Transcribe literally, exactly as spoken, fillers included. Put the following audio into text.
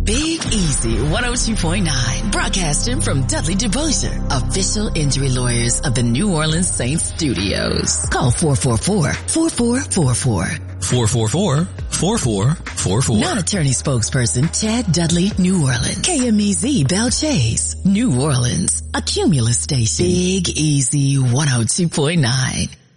Big Easy one oh two point nine, broadcasting from Dudley DeBosier, official injury lawyers of the New Orleans Saints studios. Call four four four, four four four four. four four four, four four four four. Non-attorney spokesperson Chad Dudley, New Orleans. K M E Z Bell Chase, New Orleans. A Cumulus station. Big Easy one oh two point nine.